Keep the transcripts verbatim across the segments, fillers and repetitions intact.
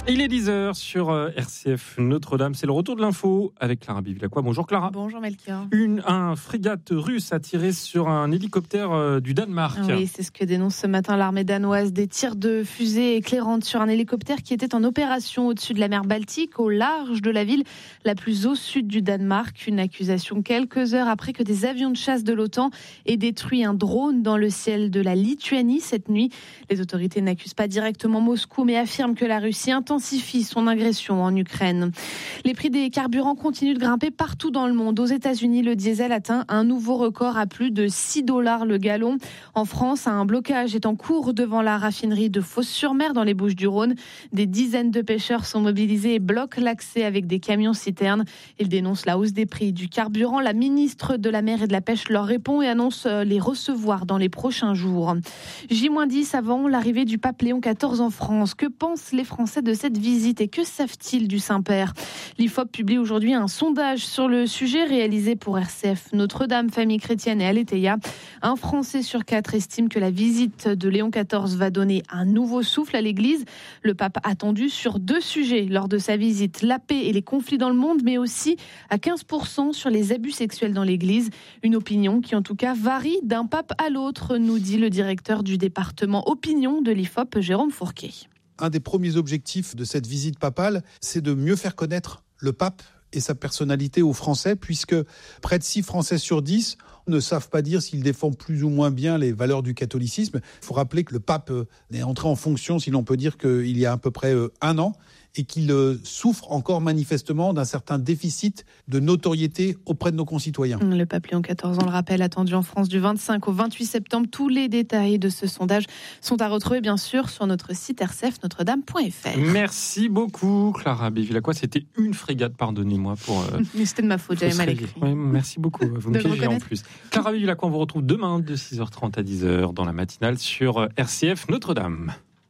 Il est dix heures sur R C F Notre-Dame. C'est le retour de l'info avec Clara Bévilacqua. Bonjour Clara. Bonjour Melchior. Une, un frégate russe a tiré sur un hélicoptère euh, du Danemark. Oui, c'est ce que dénonce ce matin l'armée danoise. Des tirs de fusées éclairantes sur un hélicoptère qui était en opération au-dessus de la mer Baltique, au large de la ville la plus au sud du Danemark. Une accusation quelques heures après que des avions de chasse de l'OTAN aient détruit un drone dans le ciel de la Lituanie cette nuit. Les autorités n'accusent pas directement Moscou, mais affirment que la Russie intensifie son agression en Ukraine. Les prix des carburants continuent de grimper partout dans le monde. Aux États-Unis, le diesel atteint un nouveau record à plus de six dollars le gallon. En France, un blocage est en cours devant la raffinerie de Fos-sur-Mer dans les Bouches-du-Rhône. Des dizaines de pêcheurs sont mobilisés et bloquent l'accès avec des camions-citernes. Ils dénoncent la hausse des prix du carburant. La ministre de la Mer et de la Pêche leur répond et annonce les recevoir dans les prochains jours. J dix avant l'arrivée du pape Léon quatorze en France. Que pensent les Français de cette visite et que savent-ils du Saint-Père ? L'I F O P publie aujourd'hui un sondage sur le sujet réalisé pour R C F Notre-Dame, Famille Chrétienne et Aletheia. Un Français sur quatre estime que la visite de Léon quatorze va donner un nouveau souffle à l'Église. Le pape attendu sur deux sujets lors de sa visite, la paix et les conflits dans le monde, mais aussi à quinze pour cent sur les abus sexuels dans l'Église. Une opinion qui en tout cas varie d'un pape à l'autre, nous dit le directeur du département opinion de l'I F O P, Jérôme Fourquet. Un des premiers objectifs de cette visite papale, c'est de mieux faire connaître le pape et sa personnalité aux Français, puisque près de six Français sur dix ne savent pas dire s'il défend plus ou moins bien les valeurs du catholicisme. Il faut rappeler que le pape est entré en fonction, si l'on peut dire, qu'il y a à peu près un an, et qu'il souffre encore manifestement d'un certain déficit de notoriété auprès de nos concitoyens. Le pape Léon quatorze, on le rappelle, attendu en France du vingt-cinq au vingt-huit septembre. Tous les détails de ce sondage sont à retrouver bien sûr sur notre site r c f notre dame point f r. Merci beaucoup Clara Bévilacqua. C'était une frégate, pardonnez-moi pour... Euh, Mais c'était de ma faute, j'avais mal écrit. Oui, merci beaucoup, vous me piégez en plus. Clara Bévilacqua, on vous retrouve demain de six heures trente à dix heures dans la matinale sur R C F Notre-Dame.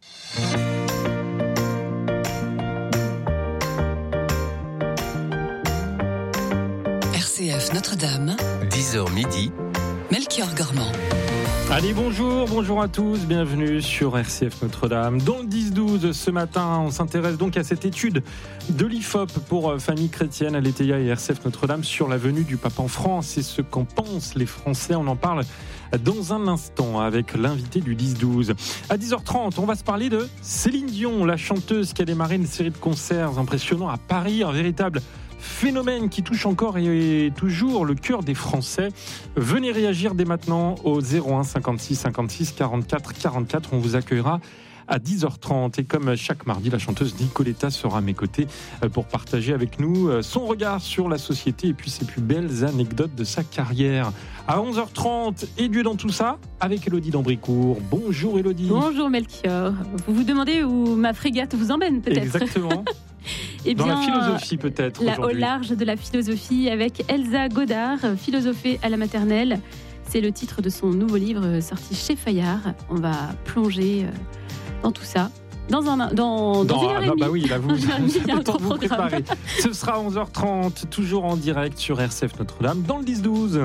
R C F Notre-Dame, dix heures midi, Melchior Gormand. Allez, bonjour, bonjour à tous, bienvenue sur R C F Notre-Dame. Dans le dix douze, ce matin, on s'intéresse donc à cette étude de l'I F O P pour Famille Chrétienne, Aletheia et R C F Notre-Dame sur la venue du pape en France et ce qu'en pensent les Français. On en parle dans un instant avec l'invité du dix douze. À dix heures trente, on va se parler de Céline Dion, la chanteuse qui a démarré une série de concerts impressionnants à Paris, un véritable phénomène qui touche encore et toujours le cœur des Français. Venez réagir dès maintenant au zéro un cinquante-six cinquante-six quarante-quatre quarante-quatre. On vous accueillera à dix heures trente. Et comme chaque mardi, la chanteuse Nicoletta sera à mes côtés pour partager avec nous son regard sur la société et puis ses plus belles anecdotes de sa carrière. À onze heures trente, et Dieu dans tout ça, avec Élodie d'Ambricourt. Bonjour Élodie. Bonjour Melchior. Vous vous demandez où ma frégate vous emmène peut-être ? Exactement. Eh dans bien, la philosophie peut-être là, aujourd'hui. Au large de la philosophie avec Elsa Godard, philosophée à la maternelle. C'est le titre de son nouveau livre sorti chez Fayard. On va plonger dans tout ça. Dans, un, dans, dans, dans une heure et demie. Bah oui, là, vous, vous avez le temps de vous préparer. Ce sera onze heures trente, toujours en direct sur R C F Notre-Dame, dans le dix douze.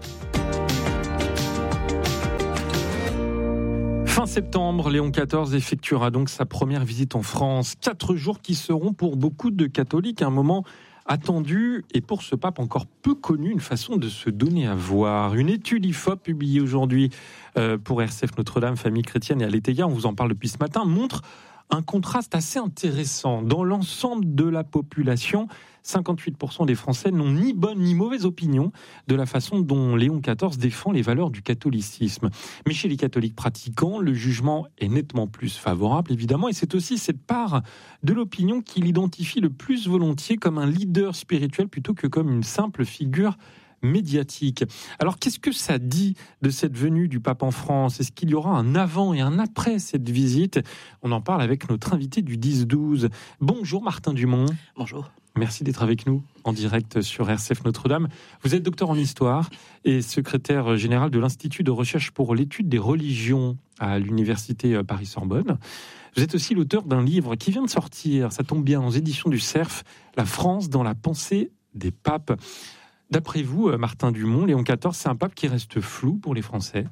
Fin septembre, Léon quatorze effectuera donc sa première visite en France. Quatre jours qui seront pour beaucoup de catholiques un moment attendu et pour ce pape encore peu connu, une façon de se donner à voir. Une étude I F O P publiée aujourd'hui euh, pour R C F Notre-Dame, Famille Chrétienne et Aletheia, on vous en parle depuis ce matin, montre un contraste assez intéressant. Dans l'ensemble de la population, cinquante-huit pour cent des Français n'ont ni bonne ni mauvaise opinion de la façon dont Léon quatorze défend les valeurs du catholicisme. Mais chez les catholiques pratiquants, le jugement est nettement plus favorable, évidemment, et c'est aussi cette part de l'opinion qui l'identifie le plus volontiers comme un leader spirituel plutôt que comme une simple figure médiatique. Alors, qu'est-ce que ça dit de cette venue du pape en France ? Est-ce qu'il y aura un avant et un après cette visite ? On en parle avec notre invité du dix douze. Bonjour Martin Dumont. Bonjour. Merci d'être avec nous en direct sur R C F Notre-Dame. Vous êtes docteur en histoire et secrétaire général de l'Institut de recherche pour l'étude des religions à l'Université Paris-Sorbonne. Vous êtes aussi l'auteur d'un livre qui vient de sortir, ça tombe bien, aux éditions du Cerf, La France dans la pensée des papes. D'après vous, Martin Dumont, Léon quatorze, c'est un pape qui reste flou pour les Français ?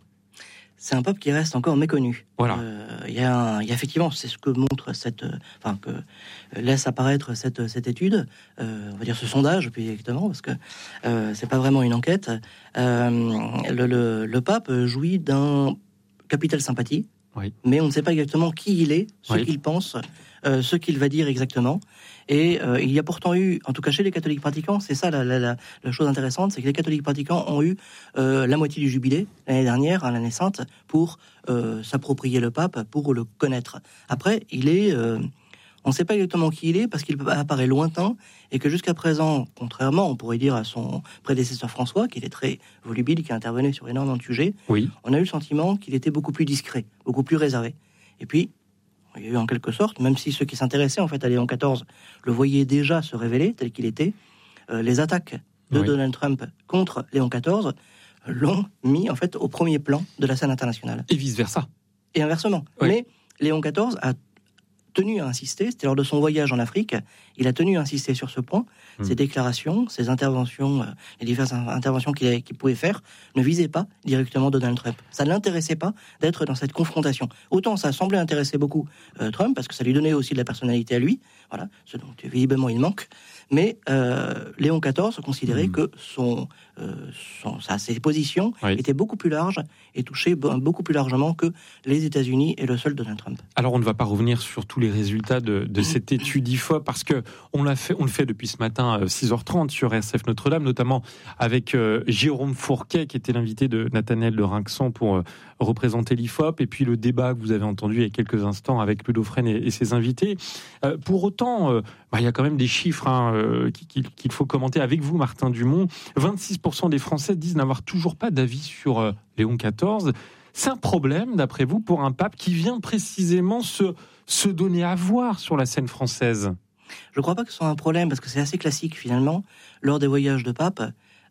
c'est un pape qui reste encore méconnu. Voilà. Euh, il y a, un, il y a effectivement, c'est ce que montre cette, enfin que laisse apparaître cette cette étude, euh, on va dire ce sondage, puis exactement, parce que euh, c'est pas vraiment une enquête. Euh, le, le, le pape jouit d'un capital sympathie, oui. mais on ne sait pas exactement qui il est, ce oui. qu'il pense, euh, ce qu'il va dire exactement. Et euh, il y a pourtant eu, en tout cas chez les catholiques pratiquants, c'est ça la, la, la, la chose intéressante, c'est que les catholiques pratiquants ont eu euh, la moitié du jubilé l'année dernière, à l'année sainte, pour euh, s'approprier le pape, pour le connaître. Après, il est, euh, on ne sait pas exactement qui il est parce qu'il apparaît lointain et que jusqu'à présent, contrairement, on pourrait dire à son prédécesseur François, qui était très volubile, qui intervenait sur énormément de sujets, oui. on a eu le sentiment qu'il était beaucoup plus discret, beaucoup plus réservé. Et puis, il y a eu en quelque sorte, même si ceux qui s'intéressaient en fait à Léon quatorze le voyaient déjà se révéler tel qu'il était, euh, les attaques de oui. Donald Trump contre Léon quatorze l'ont mis en fait au premier plan de la scène internationale. Et vice versa. Et inversement. Oui. Mais Léon quatorze a tenu à insister, c'était lors de son voyage en Afrique, il a tenu à insister sur ce point. Mmh. Ses déclarations, ses interventions, euh, les diverses interventions qu'il, qu'il pouvait faire, ne visaient pas directement Donald Trump. Ça ne l'intéressait pas d'être dans cette confrontation. Autant ça semblait intéresser beaucoup euh, Trump, parce que ça lui donnait aussi de la personnalité à lui, voilà, ce dont visiblement il manque, mais euh, Léon quatorze considérait mmh. que son, euh, son, sa, ses positions oui. étaient beaucoup plus larges et touchaient beaucoup plus largement que les États-Unis et le seul Donald Trump. Alors on ne va pas revenir sur tous les résultats de, de cette étude I F O P, parce que on l'a fait, on le fait depuis ce matin à six heures trente sur R C F Notre-Dame, notamment avec euh, Jérôme Fourquet, qui était l'invité de Nathanaël de Rinxan pour euh, représenter l'I F O P, et puis le débat que vous avez entendu il y a quelques instants avec Ludo Fresne et, et ses invités. Euh, pour autant, euh, bah, il y a quand même des chiffres hein, euh, qu'il, qu'il faut commenter avec vous, Martin Dumont. vingt-six pour cent des Français disent n'avoir toujours pas d'avis sur euh, Léon quatorze. C'est un problème, d'après vous, pour un pape qui vient précisément se, se donner à voir sur la scène française? Je ne crois pas que ce soit un problème, parce que c'est assez classique, finalement, lors des voyages de pape,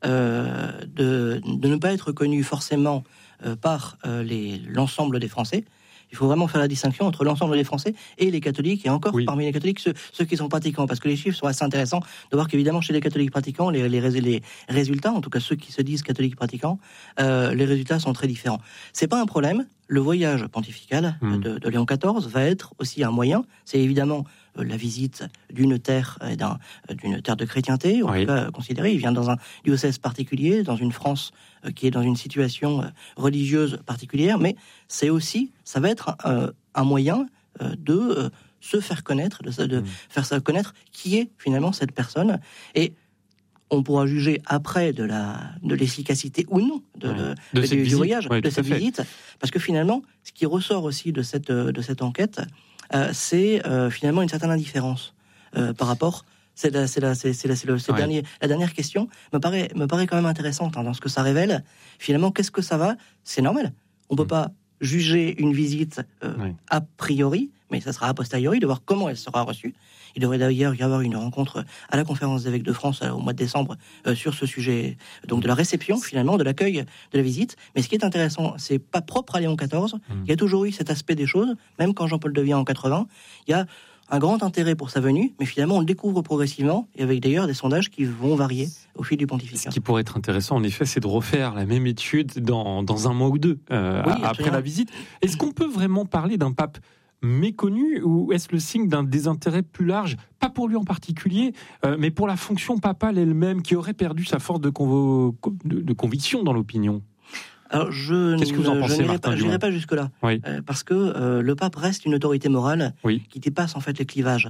euh, de, de ne pas être connu forcément euh, par euh, les, l'ensemble des Français. Il faut vraiment faire la distinction entre l'ensemble des Français et les catholiques, et encore oui. parmi les catholiques, ceux, ceux qui sont pratiquants, parce que les chiffres sont assez intéressants de voir qu'évidemment chez les catholiques pratiquants, les, les, les résultats, en tout cas ceux qui se disent catholiques pratiquants, euh, les résultats sont très différents. C'est pas un problème. Le voyage pontifical mmh. de, de Léon quatorze va être aussi un moyen. C'est évidemment euh, la visite d'une terre, euh, d'un, d'une terre de chrétienté, en oui. tout cas euh, considérée. Il vient dans un diocèse particulier, dans une France euh, qui est dans une situation euh, religieuse particulière, mais c'est aussi, ça va être euh, un moyen euh, de euh, se faire connaître, de, de mmh. faire se connaître qui est finalement cette personne. Et on pourra juger après de, la, de l'efficacité ou non de, ouais. de, de du, du voyage, ouais, de cette visite, parce que finalement, ce qui ressort aussi de cette, de cette enquête, euh, c'est euh, finalement une certaine indifférence euh, par rapport. C'est la, c'est la, c'est, c'est la, c'est le, c'est ouais. dernier, la dernière question me paraît, me paraît quand même intéressante hein, dans ce que ça révèle. Finalement, qu'est-ce que ça va ? C'est normal. On ne peut mmh. pas juger une visite euh, ouais. a priori, mais ça sera a posteriori, de voir comment elle sera reçue. Il devrait d'ailleurs y avoir une rencontre à la conférence des évêques de France au mois de décembre euh, sur ce sujet, donc de la réception finalement, de l'accueil de la visite. Mais ce qui est intéressant, c'est pas propre à Léon quatorze. Mmh. Il y a toujours eu cet aspect des choses, même quand Jean-Paul II vient en quatre-vingts. Il y a un grand intérêt pour sa venue, mais finalement on le découvre progressivement, et avec d'ailleurs des sondages qui vont varier au fil du pontificat. Ce qui pourrait être intéressant, en effet, c'est de refaire la même étude dans, dans un mois ou deux, euh, oui, après la visite. Est-ce qu'on peut vraiment parler d'un pape méconnu, ou est-ce le signe d'un désintérêt plus large, pas pour lui en particulier, euh, mais pour la fonction papale elle-même, qui aurait perdu sa force de, convo- de, de conviction dans l'opinion? Alors, je, Qu'est-ce que vous en pensez, je n'irai pas, je n'irai pas jusque-là, oui. euh, parce que euh, le pape reste une autorité morale oui. qui dépasse en fait les clivages.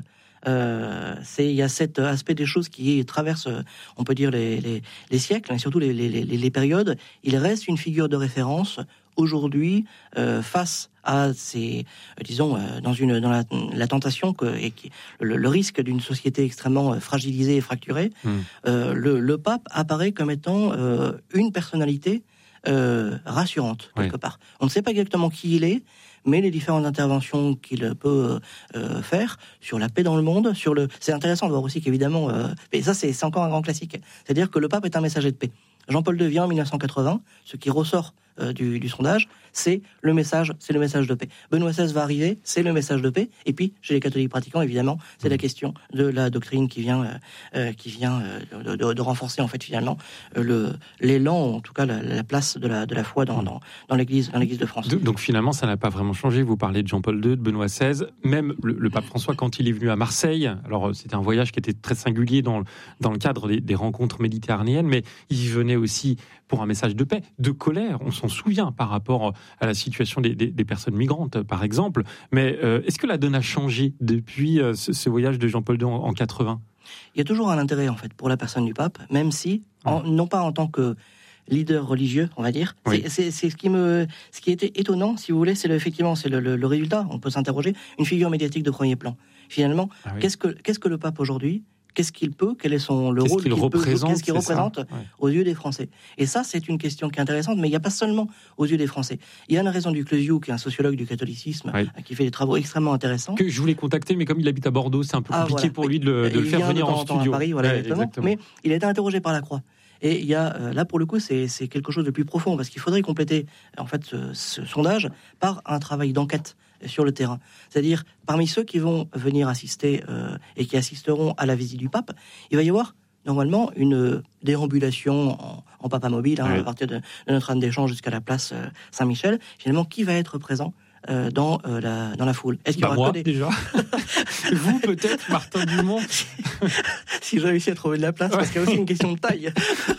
Euh, c'est, il y a cet aspect des choses qui traverse, on peut dire, les, les, les siècles, et surtout les, les, les, les périodes. Il reste une figure de référence aujourd'hui euh, face à ces, euh, disons, euh, dans une dans la, la tentation que, et qui, le, le risque d'une société extrêmement fragilisée et fracturée. Mmh. Euh, le, le pape apparaît comme étant euh, une personnalité Euh, rassurante quelque oui. part. On ne sait pas exactement qui il est, mais les différentes interventions qu'il peut euh, faire sur la paix dans le monde, sur le. C'est intéressant de voir aussi qu'évidemment, euh, et ça c'est, c'est encore un grand classique. C'est-à-dire que le pape est un messager de paix. Jean-Paul deux vient en dix-neuf cent quatre-vingts. Ce qui ressort euh, du, du sondage, c'est le message, c'est le message de paix. Benoît seize va arriver, c'est le message de paix. Et puis, chez les catholiques pratiquants, évidemment, c'est la question de la doctrine qui vient, euh, euh, qui vient euh, de, de, de renforcer en fait finalement euh, le, l'élan, en tout cas la, la place de la, de la foi dans, dans, dans l'Église, dans l'Église de France. Donc finalement, ça n'a pas vraiment changé. Vous parlez de Jean-Paul deux, de Benoît seize, même le, le pape François quand il est venu à Marseille. Alors c'était un voyage qui était très singulier dans, dans le cadre des, des rencontres méditerranéennes, mais il venait aussi pour un message de paix, de colère. On s'en souvient par rapport à la situation des, des, des personnes migrantes, par exemple. Mais euh, est-ce que la donne a changé depuis euh, ce, ce voyage de Jean-Paul deux en, en quatre-vingts ? Il y a toujours un intérêt, en fait, pour la personne du pape, même si, en, non pas en tant que leader religieux, on va dire. Oui. C'est, c'est, c'est ce qui me, ce qui était étonnant, si vous voulez, c'est le, effectivement, c'est le, le, le résultat. On peut s'interroger. Une figure médiatique de premier plan. Finalement, ah oui. qu'est-ce que, qu'est-ce que le pape aujourd'hui ? Qu'est-ce qu'il peut ? Quel est son le qu'est-ce rôle qu'il, qu'il représente, peut, Qu'est-ce qu'il représente ouais. aux yeux des Français ? Et ça, c'est une question qui est intéressante, mais il n'y a pas seulement aux yeux des Français. Il y a une raison du Clesiou, qui est un sociologue du catholicisme, ouais. qui fait des travaux extrêmement intéressants. Que je voulais contacter, mais comme il habite à Bordeaux, c'est un peu compliqué ah, voilà. pour lui de le, de le faire venir en studio. À Paris, voilà, ouais, exactement. Exactement. Mais il a été interrogé par la Croix. Et il y a euh, là pour le coup c'est, c'est quelque chose de plus profond parce qu'il faudrait compléter en fait ce, ce sondage par un travail d'enquête sur le terrain. C'est-à-dire parmi ceux qui vont venir assister euh, et qui assisteront à la visite du pape, il va y avoir normalement une déambulation en, en papa mobile hein, oui. à partir de, de Notre-Dame-des-Champs jusqu'à la place euh, Saint-Michel. Finalement, qui va être présent euh, dans euh, la dans la foule ? Est-ce qu'il bah y aura moi, que des... déjà vous peut-être, Martin Dumont. Si j'ai réussi à trouver de la place, ouais. parce qu'il y a aussi une question de taille.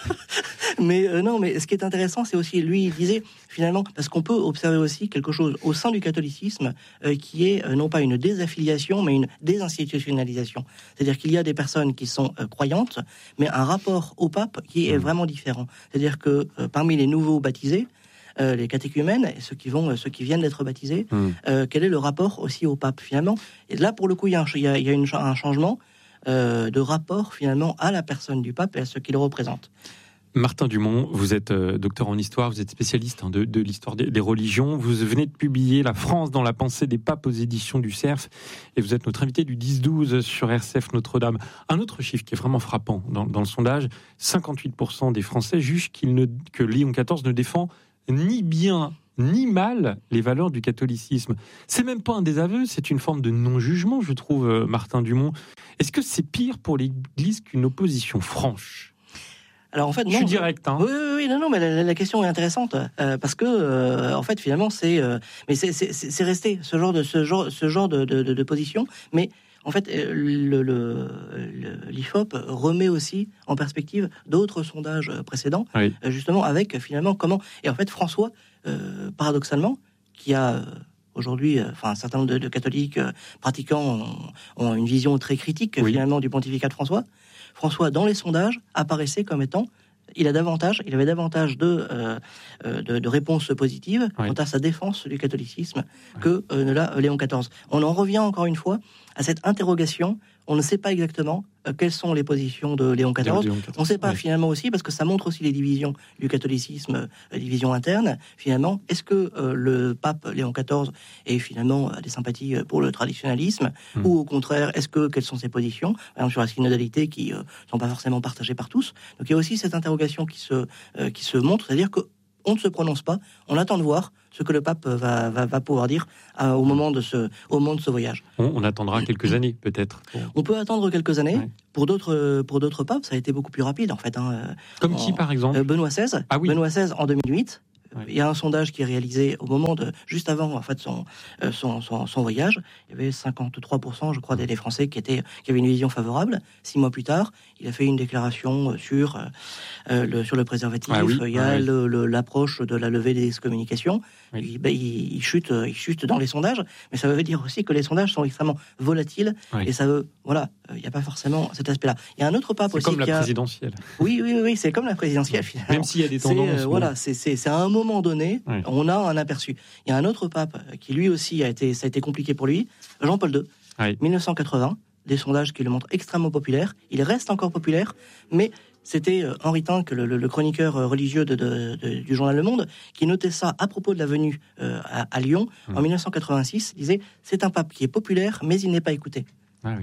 Mais euh, non, mais ce qui est intéressant, c'est aussi, lui, il disait, finalement, parce qu'on peut observer aussi quelque chose au sein du catholicisme euh, qui est euh, non pas une désaffiliation, mais une désinstitutionnalisation. C'est-à-dire qu'il y a des personnes qui sont euh, croyantes, mais un rapport au pape qui est mmh. vraiment différent. C'est-à-dire que euh, parmi les nouveaux baptisés, Euh, les catéchumènes, et ceux qui vont, euh, ceux qui viennent d'être baptisés, mmh. euh, quel est le rapport aussi au pape finalement ? Et là, pour le coup, il y a un, il y a, il y a une, un changement euh, de rapport finalement à la personne du pape et à ce qu'il représente. Martin Dumont, vous êtes euh, docteur en histoire, vous êtes spécialiste hein, de, de l'histoire des, des religions. Vous venez de publier La France dans la pensée des papes aux éditions du Cerf, et vous êtes notre invité du dix douze sur R C F Notre-Dame. Un autre chiffre qui est vraiment frappant dans, dans le sondage, cinquante-huit pour cent des Français jugent qu'il ne, que Léon quatorze ne défend ni bien ni mal les valeurs du catholicisme. C'est même pas un désaveu, c'est une forme de non-jugement, je trouve, Martin Dumont. Est-ce que c'est pire pour l'Église qu'une opposition franche ? Alors en fait, non, je suis direct. Hein. Oui, oui, oui, non, non, mais la, la question est intéressante euh, parce que euh, en fait, finalement, c'est, euh, mais c'est, c'est, c'est resté ce genre de ce genre, ce genre de, de, de, de position, mais en fait, le, le, le, l'I F O P remet aussi en perspective d'autres sondages précédents, oui. justement avec finalement comment. Et en fait, François, euh, paradoxalement, qui a euh, aujourd'hui, euh, enfin un certain nombre de, de catholiques euh, pratiquants ont, ont une vision très critique oui. finalement du pontificat de François. François, dans les sondages, apparaissait comme étant il a davantage, il avait davantage de, euh, de, de réponses positives oui. quant à sa défense du catholicisme oui. que euh, ne l'a Léon quatorze. On en revient encore une fois à cette interrogation. On ne sait pas exactement euh, quelles sont les positions de Léon quatorze. Léon quatorze. On ne sait pas oui. finalement aussi, parce que ça montre aussi les divisions du catholicisme, euh, divisions internes. Finalement, est-ce que euh, le pape Léon quatorze est finalement a des sympathies pour le traditionnalisme, mmh. ou au contraire, est-ce que quelles sont ses positions, par exemple sur la synodalité, qui ne euh, sont pas forcément partagées par tous. Donc il y a aussi cette interrogation qui se euh, qui se montre, c'est-à-dire que on ne se prononce pas, on attend de voir ce que le pape va, va, va pouvoir dire euh, au, moment de ce, au moment de ce voyage. On, on attendra quelques années, peut-être. On peut attendre quelques années. Ouais. Pour d'autres, pour d'autres papes, ça a été beaucoup plus rapide, en fait. Hein. Comme en, qui, par exemple ? Benoît seize. Ah oui. Benoît seize, en deux mille huit. Ouais. Il y a un sondage qui est réalisé au moment de, juste avant en fait son, euh, son, son, son voyage. Il y avait cinquante-trois pour cent, je crois, des, des Français qui étaient, qui avaient une vision favorable. Six mois plus tard, il a fait une déclaration sur, euh, le, sur le préservatif. Ah oui, il y a ah oui. le, le, l'approche de la levée des excommunications. Oui. Il, ben, il, il chute, il chute dans les sondages, mais ça veut dire aussi que les sondages sont extrêmement volatiles oui. et ça veut, voilà, il n'y a pas forcément cet aspect-là. Il y a un autre pape c'est aussi. C'est comme la a... présidentielle. Oui, oui, oui, c'est comme la présidentielle finalement. Même s'il y a des tendances. C'est, euh, voilà, c'est, c'est, c'est à un moment donné, oui. on a un aperçu. Il y a un autre pape qui lui aussi a été, ça a été compliqué pour lui, Jean-Paul deux, oui. dix-neuf cent quatre-vingts, des sondages qui le montrent extrêmement populaire. Il reste encore populaire, mais c'était Henri Tinck, le, le, le chroniqueur religieux de, de, de, du journal Le Monde, qui notait ça à propos de la venue euh, à, à Lyon mmh. en dix-neuf cent quatre-vingt-six. Il disait c'est un pape qui est populaire, mais il n'est pas écouté. Ah oui.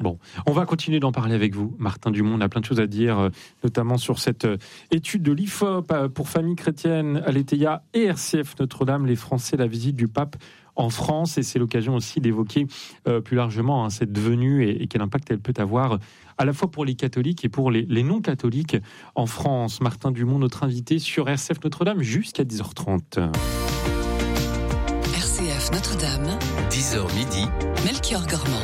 Bon, on va continuer d'en parler avec vous, Martin Dumont. On a plein de choses à dire, notamment sur cette étude de l'I F O P pour familles chrétiennes, Aletheia et R C F Notre-Dame, les Français, la visite du pape en France. Et c'est l'occasion aussi d'évoquer euh, plus largement hein, cette venue et, et quel impact elle peut avoir à la fois pour les catholiques et pour les, les non-catholiques en France. Martin Dumont, notre invité sur R C F Notre-Dame jusqu'à dix heures trente. R C F Notre-Dame, dix heures midi, Melchior Gormand.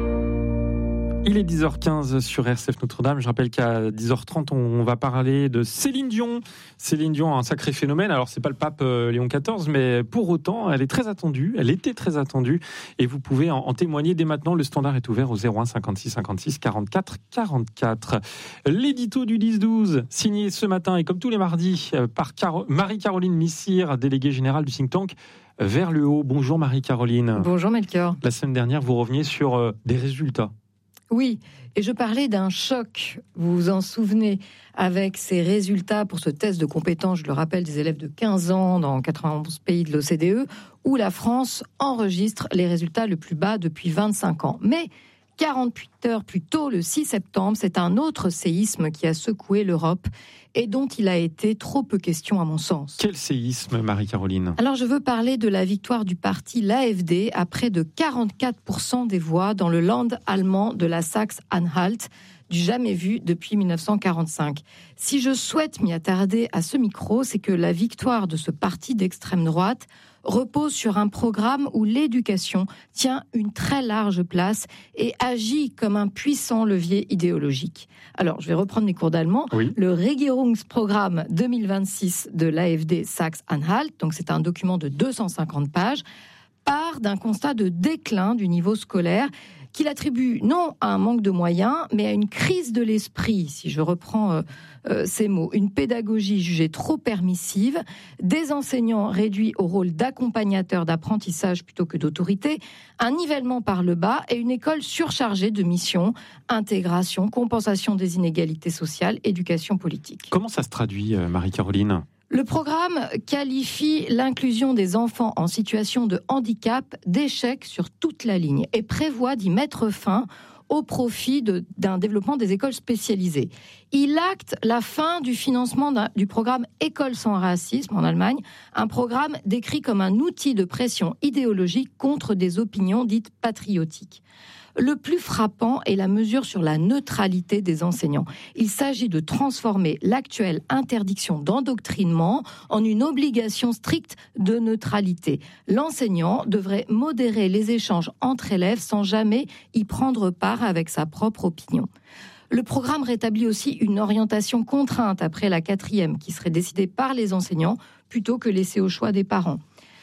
Il est dix heures quinze sur R C F Notre-Dame. Je rappelle qu'à dix heures trente, on va parler de Céline Dion. Céline Dion, un sacré phénomène. Alors, c'est pas le pape Léon quatorze, mais pour autant, elle est très attendue. Elle était très attendue. Et vous pouvez en, en témoigner dès maintenant. Le standard est ouvert au zéro un cinquante-six cinquante-six quarante-quatre quarante-quatre. L'édito du dix douze, signé ce matin et comme tous les mardis par Caro- Marie-Caroline Missire, déléguée générale du think tank Vers le Haut. Bonjour Marie-Caroline. Bonjour Melchior. La semaine dernière, vous reveniez sur euh, des résultats. Oui, et je parlais d'un choc, vous vous en souvenez, avec ces résultats pour ce test de compétences, je le rappelle, des élèves de quinze ans dans quatre-vingt-onze pays de l'O C D E, où la France enregistre les résultats les plus bas depuis vingt-cinq ans. Mais quarante-huit heures plus tôt, le six septembre, c'est un autre séisme qui a secoué l'Europe et dont il a été trop peu question à mon sens. Quel séisme, Marie-Caroline ? Alors je veux parler de la victoire du parti l'A F D à près de quarante-quatre pour cent des voix dans le land allemand de la Saxe-Anhalt, du jamais vu depuis dix-neuf cent quarante-cinq. Si je souhaite m'y attarder à ce micro, c'est que la victoire de ce parti d'extrême droite repose sur un programme où l'éducation tient une très large place et agit comme un puissant levier idéologique. Alors, je vais reprendre mes cours d'allemand. Oui. Le Regierungsprogramm deux mille vingt-six de l'A F D Saxe-Anhalt, donc c'est un document de deux cent cinquante pages, part d'un constat de déclin du niveau scolaire qu'il attribue non à un manque de moyens, mais à une crise de l'esprit, si je reprends euh, euh, ces mots. Une pédagogie jugée trop permissive, des enseignants réduits au rôle d'accompagnateurs d'apprentissage plutôt que d'autorité, un nivellement par le bas et une école surchargée de missions, intégration, compensation des inégalités sociales, éducation politique. Comment ça se traduit, Marie-Caroline ? Le programme qualifie l'inclusion des enfants en situation de handicap d'échec sur toute la ligne et prévoit d'y mettre fin au profit de, d'un développement des écoles spécialisées. Il acte la fin du financement du programme École sans racisme en Allemagne, un programme décrit comme un outil de pression idéologique contre des opinions dites patriotiques. Le plus frappant est la mesure sur la neutralité des enseignants. Il s'agit de transformer l'actuelle interdiction d'endoctrinement en une obligation stricte de neutralité. L'enseignant devrait modérer les échanges entre élèves sans jamais y prendre part avec sa propre opinion. Le programme rétablit aussi une orientation contrainte après la quatrième qui serait décidée par les enseignants plutôt que laissée au choix des parents.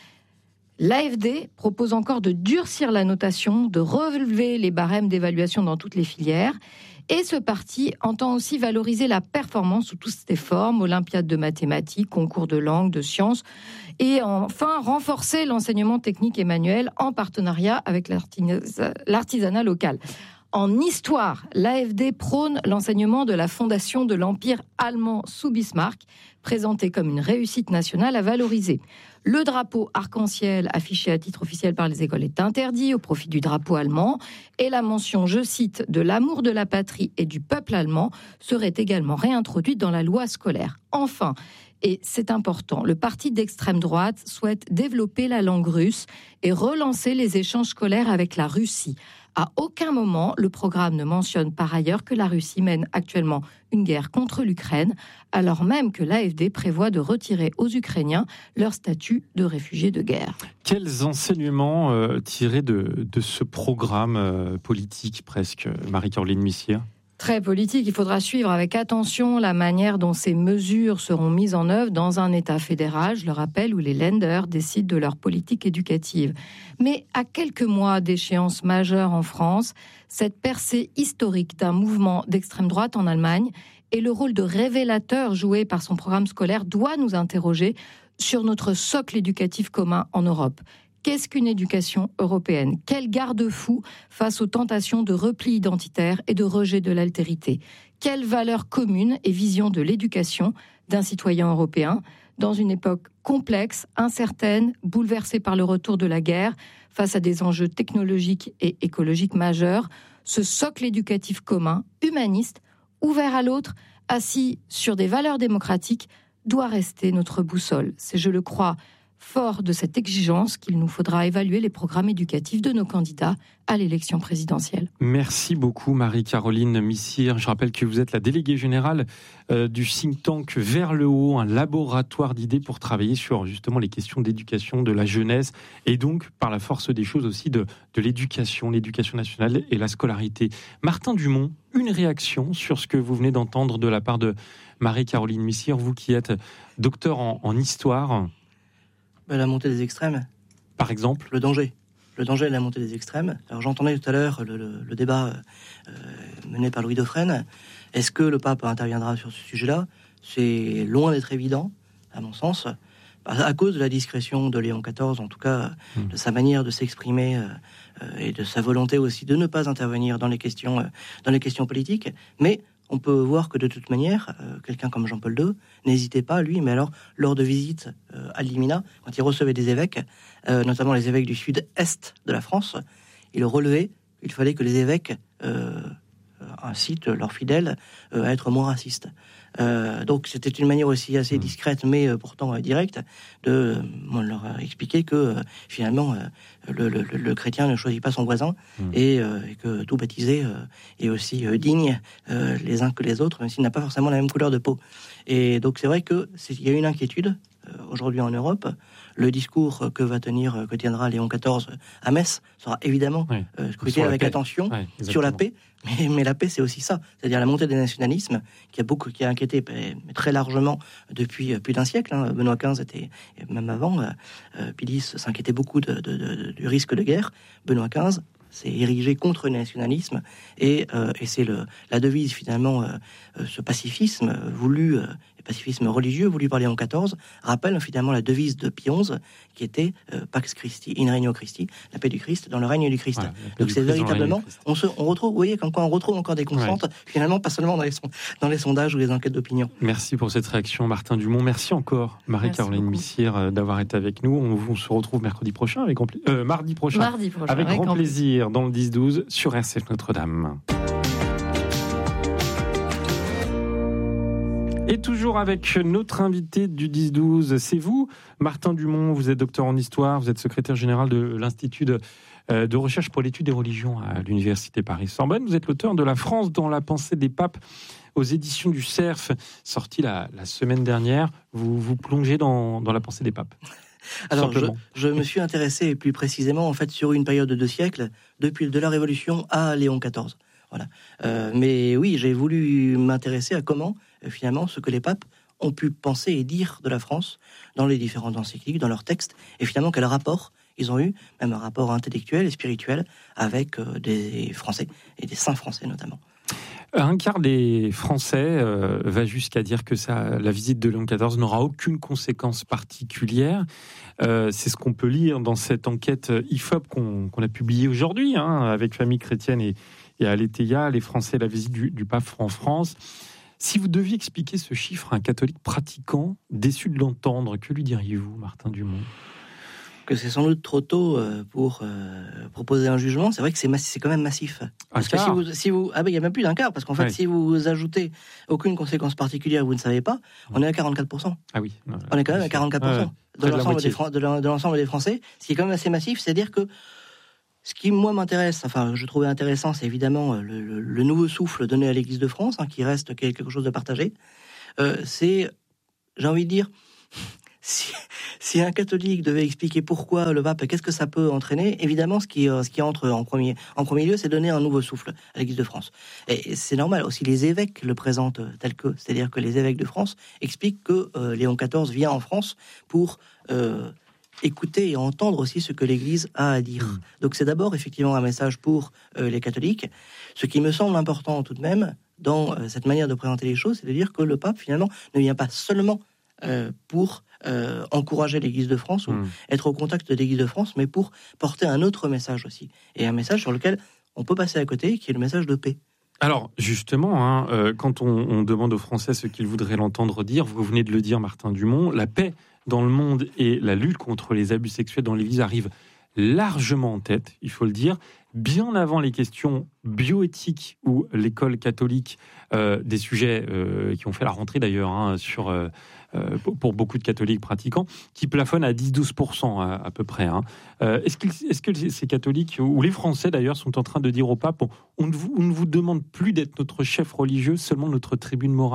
L'A F D propose encore de durcir la notation, de relever les barèmes d'évaluation dans toutes les filières. Et ce parti entend aussi valoriser la performance sous toutes ses formes, olympiades de mathématiques, concours de langue, de sciences, et enfin renforcer l'enseignement technique et manuel en partenariat avec l'artisanat local. En histoire, l'A F D prône l'enseignement de la fondation de l'Empire allemand sous Bismarck, présenté comme une réussite nationale à valoriser. Le drapeau arc-en-ciel affiché à titre officiel par les écoles est interdit au profit du drapeau allemand et la mention, je cite, de l'amour de la patrie et du peuple allemand serait également réintroduite dans la loi scolaire. Enfin, et c'est important, le parti d'extrême droite souhaite développer la langue russe et relancer les échanges scolaires avec la Russie. À aucun moment, le programme ne mentionne par ailleurs que la Russie mène actuellement une guerre contre l'Ukraine, alors même que l'A F D prévoit de retirer aux Ukrainiens leur statut de réfugiés de guerre. Quels enseignements euh, tirer de, de ce programme euh, politique presque, Marie-Caroline Missire ? Très politique, il faudra suivre avec attention la manière dont ces mesures seront mises en œuvre dans un État fédéral, je le rappelle, où les Länder décident de leur politique éducative. Mais à quelques mois d'échéance majeure en France, cette percée historique d'un mouvement d'extrême droite en Allemagne et le rôle de révélateur joué par son programme scolaire doit nous interroger sur notre socle éducatif commun en Europe. Qu'est-ce qu'une éducation européenne ? Quel garde-fou face aux tentations de repli identitaire et de rejet de l'altérité ? Quelles valeurs communes et vision de l'éducation d'un citoyen européen dans une époque complexe, incertaine, bouleversée par le retour de la guerre, face à des enjeux technologiques et écologiques majeurs ? ce socle éducatif commun, humaniste, ouvert à l'autre, assis sur des valeurs démocratiques, doit rester notre boussole. C'est, je le crois, fort de cette exigence qu'il nous faudra évaluer les programmes éducatifs de nos candidats à l'élection présidentielle. Merci beaucoup Marie-Caroline Missire. Je rappelle que vous êtes la déléguée générale euh, du think tank Vers le Haut, un laboratoire d'idées pour travailler sur justement les questions d'éducation de la jeunesse et donc par la force des choses aussi de, de l'éducation, l'éducation nationale et la scolarité. Martin Dumont, une réaction sur ce que vous venez d'entendre de la part de Marie-Caroline Missire, vous qui êtes docteur en, en histoire. La montée des extrêmes. Par exemple ? Le danger. Le danger de la montée des extrêmes. Alors j'entendais tout à l'heure le, le, le débat euh, mené par Louis Dauphren. Est-ce que le pape interviendra sur ce sujet-là ? C'est loin d'être évident, à mon sens, à cause de la discrétion de Léon quatorze, en tout cas mmh. de sa manière de s'exprimer euh, et de sa volonté aussi de ne pas intervenir dans les questions, euh, dans les questions politiques. Mais on peut voir que de toute manière, euh, quelqu'un comme Jean-Paul deux n'hésitait pas, lui, mais alors, lors de visites euh, à Limina, quand il recevait des évêques, euh, notamment les évêques du sud-est de la France, il relevait qu'il fallait que les évêques euh, incitent leurs fidèles euh, à être moins racistes. Euh, donc c'était une manière aussi assez discrète, mais euh, pourtant euh, directe, de euh, leur expliquer que euh, finalement euh, le, le, le chrétien ne choisit pas son voisin mmh. et, euh, et que tout baptisé euh, est aussi euh, digne euh, les uns que les autres, même s'il n'a pas forcément la même couleur de peau. Et donc c'est vrai que c'est, il y a une inquiétude euh, aujourd'hui en Europe. Le discours que va tenir, que tiendra Léon quatorze à Metz sera évidemment oui, euh, scruté avec attention ouais, sur la paix. Mais, mais la paix, c'est aussi ça, c'est-à-dire la montée des nationalismes qui a beaucoup, qui a inquiété mais très largement depuis plus d'un siècle. Hein. Benoît quinze était, même avant, euh, Pilis s'inquiétait beaucoup de, de, de, du risque de guerre. Benoît quinze s'est érigé contre le nationalisme et, euh, et c'est le, la devise finalement, euh, ce pacifisme voulu, euh, le pacifisme religieux voulu par Léon quatorze rappelle finalement la devise de Pie onze qui était euh, Pax Christi, in regno Christi, la paix du Christ dans le règne du Christ. Voilà, donc c'est véritablement, on se, on retrouve, vous voyez, comme quoi on retrouve encore des constantes, ouais. finalement pas seulement dans les, son, dans les sondages ou les enquêtes d'opinion. Merci pour cette réaction, Martin Dumont. Merci encore, Marie-Caroline Missire, d'avoir été avec nous. On, on se retrouve mercredi prochain, avec grand pla... euh, mardi prochain, mardi prochain, avec, avec grand plaisir, plaisir dans le dix douze sur R C F Notre-Dame. Et toujours avec notre invité du dix douze, c'est vous, Martin Dumont. Vous êtes docteur en histoire, vous êtes secrétaire général de l'Institut de, euh, de recherche pour l'étude des religions à l'Université Paris-Sorbonne. Vous êtes l'auteur de La France dans la pensée des papes aux éditions du Cerf, sorti la, la semaine dernière. Vous vous plongez dans, dans la pensée des papes. Alors, je, je me suis intéressé plus précisément en fait sur une période de deux siècles, depuis de la Révolution à Léon quatorze. Voilà. Euh, mais oui, j'ai voulu m'intéresser à comment, euh, finalement, ce que les papes ont pu penser et dire de la France dans les différentes encycliques, dans leurs textes, et finalement quel rapport ils ont eu, même un rapport intellectuel et spirituel, avec euh, des Français, et des saints français notamment. Un quart des Français euh, va jusqu'à dire que ça, la visite de Léon quatorze n'aura aucune conséquence particulière. Euh, c'est ce qu'on peut lire dans cette enquête I F O P qu'on, qu'on a publiée aujourd'hui, hein, avec Famille Chrétienne et, et Aletheia, les Français, la visite du, du pape en France. Si vous deviez expliquer ce chiffre à un catholique pratiquant, déçu de l'entendre, que lui diriez-vous, Martin Dumont ? Que c'est sans doute trop tôt pour euh, proposer un jugement. C'est vrai que c'est, massi- c'est quand même massif. Parce que si vous, si vous, ah ben il y a même plus d'un quart, parce qu'en fait, oui. si vous ajoutez aucune conséquence particulière, vous ne savez pas, on est à quarante-quatre pour cent. Ah oui. Non, on est quand même à quarante-quatre pour cent ouais, de, l'ensemble des Fran- de, de l'ensemble des Français, ce qui est quand même assez massif. C'est-à-dire que ce qui moi m'intéresse, enfin je trouvais intéressant, c'est évidemment le, le, le nouveau souffle donné à l'Église de France, hein, qui reste quelque chose de partagé. Euh, c'est, j'ai envie de dire. Si, si un catholique devait expliquer pourquoi le pape, qu'est-ce que ça peut entraîner, évidemment, ce qui, ce qui entre en premier, en premier lieu, c'est donner un nouveau souffle à l'Église de France. Et c'est normal, aussi les évêques le présentent tel que, c'est-à-dire que les évêques de France expliquent que euh, Léon quatorze vient en France pour euh, écouter et entendre aussi ce que l'Église a à dire. Mmh. Donc c'est d'abord effectivement un message pour euh, les catholiques. Ce qui me semble important tout de même dans euh, cette manière de présenter les choses, c'est de dire que le pape finalement ne vient pas seulement euh, pour Euh, encourager l'Église de France ou mmh. être au contact de l'Église de France, mais pour porter un autre message aussi. Et un message sur lequel on peut passer à côté, qui est le message de paix. Alors, justement, hein, euh, quand on, on demande aux Français ce qu'ils voudraient l'entendre dire, vous venez de le dire, Martin Dumont, la paix dans le monde et la lutte contre les abus sexuels dans l'Église arrivent largement en tête, il faut le dire, bien avant les questions bioéthiques ou l'école catholique, euh, des sujets euh, qui ont fait la rentrée d'ailleurs hein, sur, euh, euh, pour beaucoup de catholiques pratiquants, qui plafonnent à dix à douze pour cent à, à peu près. Hein. Euh, est-ce, est-ce que ces catholiques, ou les Français d'ailleurs, sont en train de dire au pape, on, on, ne vous, on ne vous demande plus d'être notre chef religieux, seulement notre tribune morale ?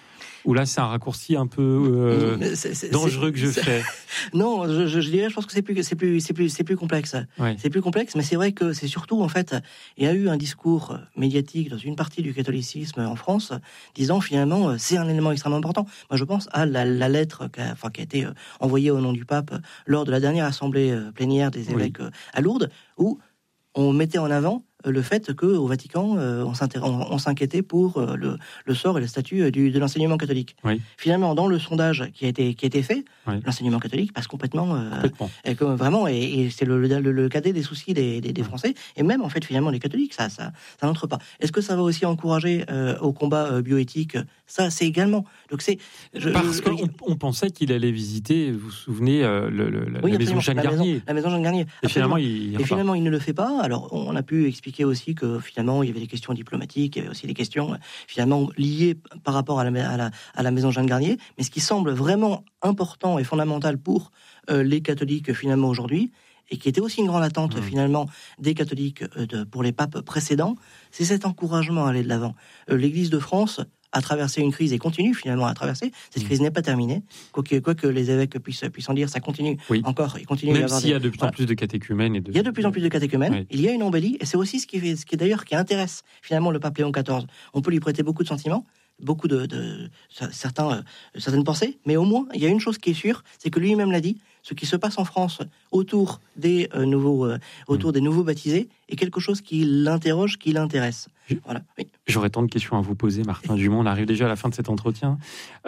Ou là, c'est un raccourci un peu euh, c'est, c'est, dangereux que je c'est... fais. Non, je, je, je dirais, je pense que c'est plus, c'est plus, c'est plus, c'est plus complexe. Ouais. C'est plus complexe, mais c'est vrai que c'est surtout, en fait, il y a eu un discours médiatique dans une partie du catholicisme en France, disant finalement, c'est un élément extrêmement important. Moi, je pense à la, la lettre qui a, enfin, qui a été envoyée au nom du pape lors de la dernière assemblée plénière des évêques oui. à Lourdes, où on mettait en avant le fait qu'au Vatican, euh, on, on, on s'inquiétait pour euh, le, le sort et le statut du, de l'enseignement catholique. Oui. Finalement, dans le sondage qui a été, qui a été fait, oui. l'enseignement catholique passe complètement, euh, complètement. Et comme, vraiment, et, et c'est le, le, le cadet des soucis des, des, des Français, et même en fait, finalement, les catholiques, ça, ça, ça n'entre pas. Est-ce que ça va aussi encourager euh, au combat euh, bioéthique ? Ça, c'est également. Donc c'est je, parce qu'on on pensait qu'il allait visiter, vous vous souvenez, euh, le, le, la, oui, la maison Jeanne Garnier. La maison Jeanne Garnier. Et finalement, il, il et finalement, il ne le fait pas. Alors, on a pu expliquer aussi que finalement il y avait des questions diplomatiques, il y avait aussi des questions finalement liées par rapport à la, à la, à la maison Jeanne Garnier, mais ce qui semble vraiment important et fondamental pour euh, les catholiques finalement aujourd'hui, et qui était aussi une grande attente mmh. finalement des catholiques euh, de, pour les papes précédents, c'est cet encouragement à aller de l'avant. Euh, L'Église de France a traversé une crise et continue finalement à traverser. Cette crise n'est pas terminée. Quoi que, quoi que les évêques puissent, puissent en dire, ça continue oui. encore. Il continue Même à y avoir s'il des... y a de plus en voilà. plus de catéchumènes. Et de... Il y a de plus en plus de catéchumènes. Oui. Il y a une embellie, et c'est aussi ce qui, fait, ce qui est d'ailleurs qui intéresse finalement le pape Léon quatorze. On peut lui prêter beaucoup de sentiments, beaucoup de, de certains, euh, certaines pensées, mais au moins il y a une chose qui est sûre, c'est que lui-même l'a dit. Ce qui se passe en France autour des euh, nouveaux, euh, autour mmh. des nouveaux baptisés est quelque chose qui l'interroge, qui l'intéresse. Voilà. Oui. J'aurais tant de questions à vous poser, Martin Dumont. On arrive déjà à la fin de cet entretien.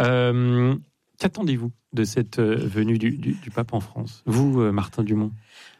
Euh, qu'attendez-vous de cette euh, venue du, du, du pape en France, vous, euh, Martin Dumont ?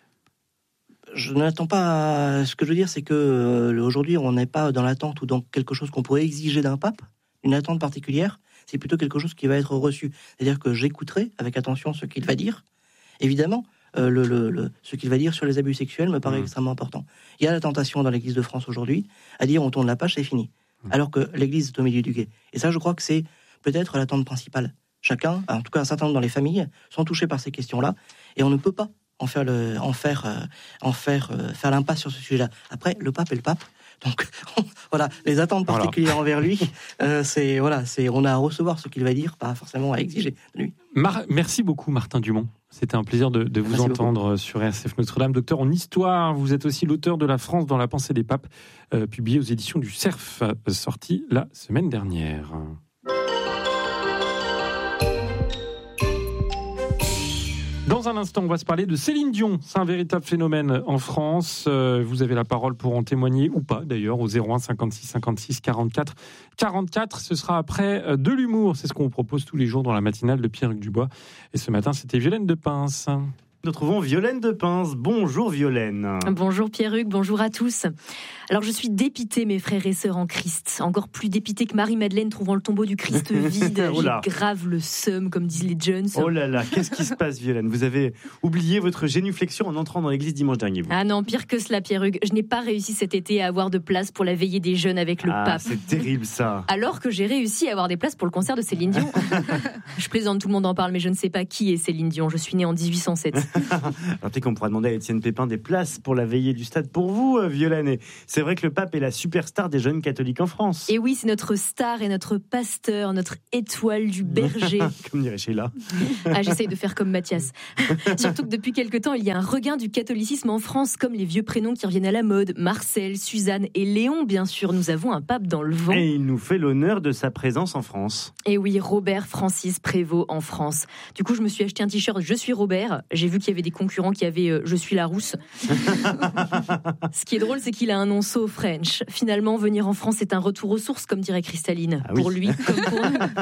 Je n'attends pas. Ce que je veux dire, c'est que euh, aujourd'hui, on n'est pas dans l'attente ou dans quelque chose qu'on pourrait exiger d'un pape, une attente particulière. C'est plutôt quelque chose qui va être reçu. C'est-à-dire que j'écouterai avec attention ce qu'il va dire. Évidemment, euh, le, le, le, ce qu'il va dire sur les abus sexuels me paraît mmh. extrêmement important. Il y a la tentation dans l'Église de France aujourd'hui à dire on tourne la page, c'est fini. Mmh. Alors que l'Église est au milieu du gué. Et ça, je crois que c'est peut-être l'attente principale. Chacun, en tout cas un certain nombre dans les familles, sont touchés par ces questions-là. Et on ne peut pas en faire, le, en faire, euh, en faire, euh, faire l'impasse sur ce sujet-là. Après, le pape est le pape. Donc voilà, les attentes particulières voilà. envers lui, euh, c'est voilà, c'est on a à recevoir ce qu'il va dire, pas forcément à exiger de lui. Mar- Merci beaucoup, Martin Dumont. C'était un plaisir de, de vous Merci entendre beaucoup. Sur R C F Notre-Dame. Docteur en histoire, vous êtes aussi l'auteur de La France dans la pensée des papes, euh, publié aux éditions du Cerf, euh, sorti la semaine dernière. Dans un instant, on va se parler de Céline Dion. C'est un véritable phénomène en France. Euh, vous avez la parole pour en témoigner, ou pas d'ailleurs, au zéro un cinquante-six cinquante-six quarante-quatre quarante-quatre. Ce sera après de l'humour. C'est ce qu'on vous propose tous les jours dans la matinale de Pierre-Hugues Dubois. Et ce matin, c'était Violaine Depince. Nous retrouvons Violaine Depince. Bonjour Violaine. Bonjour Pierre-Hugues, bonjour à tous. Alors je suis dépitée, mes frères et sœurs en Christ. Encore plus dépitée que Marie-Madeleine trouvant le tombeau du Christ vide. oh J'ai grave le seum, comme disent les jeunes. Oh là là, qu'est-ce qui se passe Violaine ? Vous avez oublié votre génuflexion en entrant dans l'église dimanche dernier. Vous. Ah non, pire que cela Pierre-Hugues. Je n'ai pas réussi cet été à avoir de place pour la veillée des jeunes avec le ah, pape. C'est terrible ça. Alors que j'ai réussi à avoir des places pour le concert de Céline Dion. Je plaisante, tout le monde en parle, mais je ne sais pas qui est Céline Dion. Je suis née en dix-huit cent sept. Alors peut-être qu'on pourra demander à Étienne Pépin des places pour la veillée du stade pour vous, Violaine. Et c'est vrai que le pape est la superstar des jeunes catholiques en France. Et oui, c'est notre star et notre pasteur, notre étoile du berger. Comme dirait Sheila. Ah, j'essaye de faire comme Mathias. Surtout que depuis quelque temps, il y a un regain du catholicisme en France, comme les vieux prénoms qui reviennent à la mode. Marcel, Suzanne et Léon, bien sûr. Nous avons un pape dans le vent. Et il nous fait l'honneur de sa présence en France. Et oui, Robert Francis Prévost en France. Du coup, je me suis acheté un t-shirt « Je suis Robert ». J'ai vu qu'il y avait des concurrents qui avaient euh, « Je suis la rousse ». Ce qui est drôle, c'est qu'il a un nom so French. Finalement, venir en France est un retour aux sources, comme dirait Cristalline. Ah oui. Pour lui, comme pour nous.